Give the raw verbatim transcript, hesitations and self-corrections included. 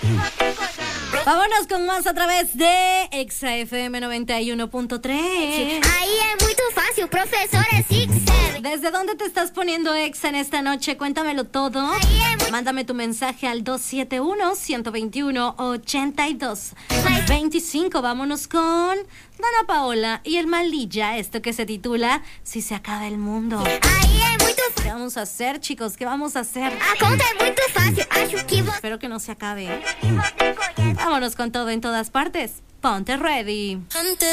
Vámonos con más a través de Exa F M noventa y uno punto tres. Aí é muito fácil, professor é six seven. ¿Desde dónde te estás poniendo Exa en esta noche? Cuéntamelo todo. Mándame tu mensaje al dos siete uno, uno dos uno, ocho dos dos cinco. Vámonos con Dana Paola y el Malilla. Esto que se titula Si se acaba el mundo. Aí é muito ¿Qué fácil. vamos a hacer, chicos? ¿Qué vamos a hacer? A conta é muito fácil. Acho que você Espero que no se acabe. Vámonos con todo en todas partes. Ponte ready.